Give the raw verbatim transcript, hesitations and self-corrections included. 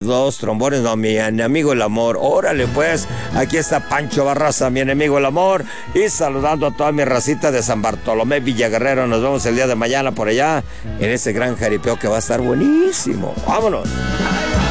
los trombones, no, mi enemigo el amor. Órale pues, aquí está Pancho Barraza, mi enemigo el amor, y saludando a toda mi racita de San Bartolomé Villaguerrero. Nos vemos el día de mañana por allá, en ese gran jaripeo que va a estar buenísimo. ¡Vámonos!